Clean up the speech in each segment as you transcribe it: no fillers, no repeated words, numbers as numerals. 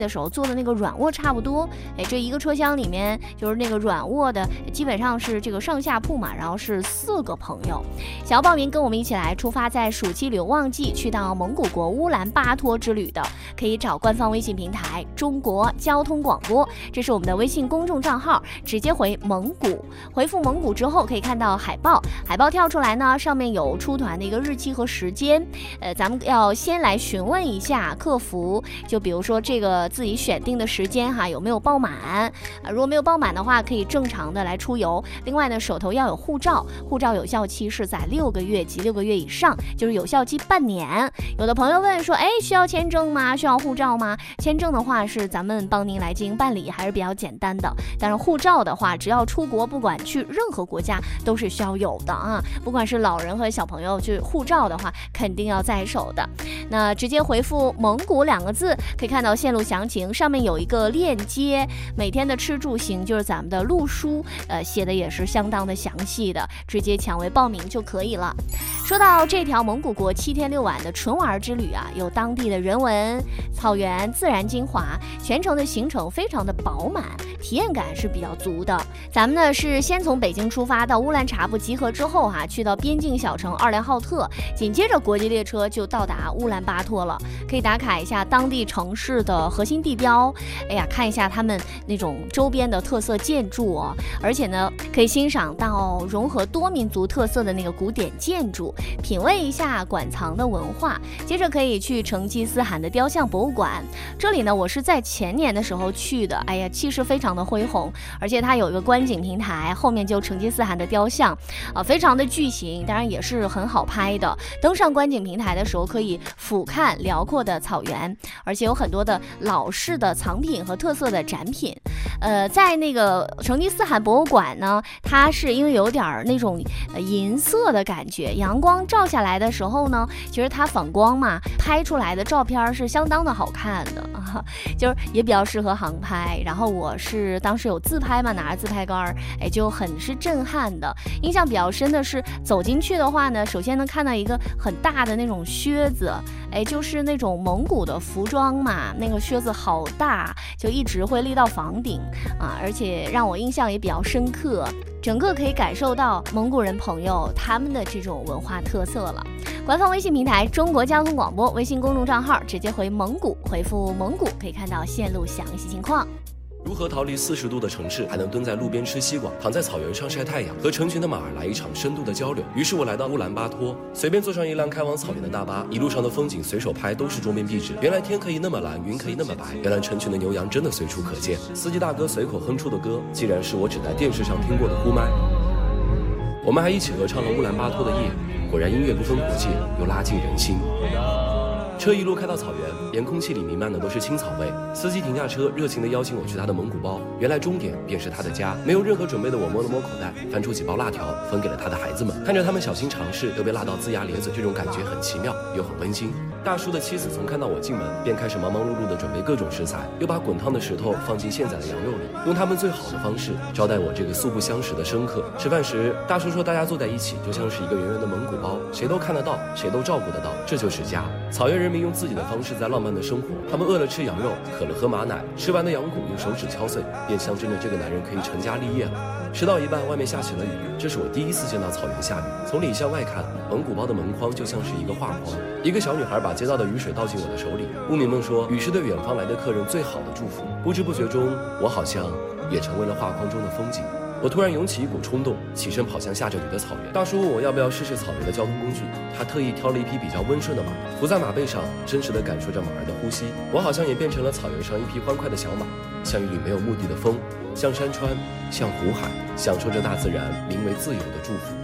的时候坐的那个软卧差不多，这一个车厢里面就是那个软卧的，基本上是这个上下铺嘛，然后是4个朋友。想要报名跟我们一起来出发在暑期流旺季去到蒙古国乌兰巴托之旅的，可以找官方微信平台中国交通广播，这是我们的微信公众账号，直接回蒙古，回复蒙古之后可以看到海报，海报跳出来呢，上面有出团的一个日期和时间。咱们要先来询问一下客服，就比如说这个自己选定的时间有没有报满如果没有报满的话，可以正常的来出游。另外呢，手头要有护照，护照有效期是在6个月及6个月以上，就是有效期半年。有的朋友问说，需要签证吗？需要护照吗？签证的话是咱们帮您来进行办理，还是比较简单的。但是护照的话，只要出国，不管去任何国家都是需要有的啊。不管是老人和小朋友，去护照的话肯定要在手的。那直接回复蒙古2个字，可以看到线路详情，上面有一个链接，每天的吃住行就是咱们的路书，写的也是相当的详细的，直接抢为报名就可以了。说到这条蒙古国7天6晚的纯玩之旅有当地的人文、草原、自然精华，全程的行程非常的饱满，体验感是比较足的。咱们呢是先从北京出发到乌兰察布集合之后去到边境小城2连浩特，紧接着国际列车就到达乌兰巴托了。可以打卡一下当地城市的核心地标，看一下他们那种周边的特色建筑而且呢可以欣赏到融合多民族特色的那个古典建筑，品味一下馆藏的文化。接着可以去成吉思汗的雕像博物馆，这里呢我是在前年的时候去的，气势非常的恢宏，而且它有一个观景平台，后面就成吉思汗的雕像非常的巨型，当然也是很好拍的。登上观景平台的时候可以俯瞰辽阔的草原，而且有很多的老式的藏品和特色的展品。在那个成吉思汗博物馆呢，它是因为有点那种银色的感觉，阳光照下来的时候呢，其实它反光嘛，拍出来的照片是相当的好看的就是也比较适合航拍。然后我是当时有自拍嘛，拿着自拍杆就很是震撼的。印象比较深的是走进去的话呢，首先能看到一个很大的那种靴子，就是那种蒙古的服装嘛，那个靴子好大，就一直会立到房顶而且让我印象也比较深刻，整个可以感受到蒙古人朋友他们的这种文化特色了。官方微信平台中国交通广播，微信公众账号直接回蒙古，回复蒙古可以看到线路详细情况。 如何逃离40度的城市，还能蹲在路边吃西瓜，躺在草原上晒太阳，和成群的马儿来一场深度的交流？于是我来到乌兰巴托，随便坐上一辆开往草原的大巴，一路上的风景随手拍都是桌面壁纸。原来天可以那么蓝，云可以那么白，原来成群的牛羊真的随处可见。司机大哥随口哼出的歌，竟然是我只在电视上听过的呼麦。我们还一起合唱了乌兰巴托的夜，果然音乐不分国界，又拉近人心。车一路开到草原，连空气里弥漫的都是青草味。司机停下车，热情地邀请我去他的蒙古包，原来终点便是他的家。没有任何准备的我摸了摸口袋，翻出几包辣条，分给了他的孩子们。看着他们小心尝试，又被辣到龇牙咧嘴，这种感觉很奇妙，又很温馨。大叔的妻子从看到我进门，便开始忙忙碌碌地准备各种食材，又把滚烫的石头放进现宰的羊肉里，用他们最好的方式招待我这个素不相识的生客。吃饭时，大叔说大家坐在一起就像是一个圆圆的蒙古包，谁都看得到，谁都照顾得到，这就是家。草原人民用自己的方式在浪漫的生活，他们饿了吃羊肉，渴了喝马奶，吃完的羊骨用手指敲碎，便象征着这个男人可以成家立业了。吃到一半，外面下起了雨，这是我第一次见到草原下雨。从里向外看，蒙古包的门框就像是一个画框，一个小女孩把接到的雨水倒进我的手里。牧民们说，雨是对远方来的客人最好的祝福。不知不觉中，我好像也成为了画框中的风景。我突然涌起一股冲动，起身跑向下着雨的草原。大叔问我要不要试试草原的交通工具，他特意挑了一匹比较温顺的马，伏在马背上，真实地感受着马儿的呼吸。我好像也变成了草原上一匹欢快的小马，像一缕没有目的的风，像山川，像湖海，享受着大自然名为自由的祝福。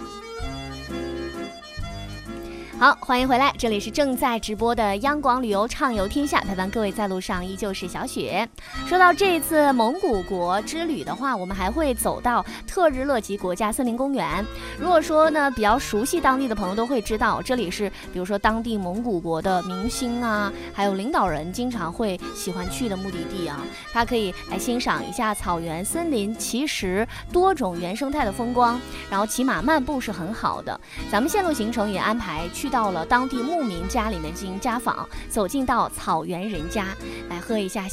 好，欢迎回来，这里是正在直播的央广旅游畅游天下，陪伴各位在路上依旧是小雪。说到这次蒙古国之旅的话，我们还会走到特日勒旗国家森林公园。如果说呢比较熟悉当地的朋友都会知道，这里是比如说当地蒙古国的明星还有领导人经常会喜欢去的目的地它可以来欣赏一下草原、森林、奇石多种原生态的风光，然后骑马漫步是很好的。咱们线路行程也安排去到了当地牧民家里面进行家访，走进到草原人家，来喝一下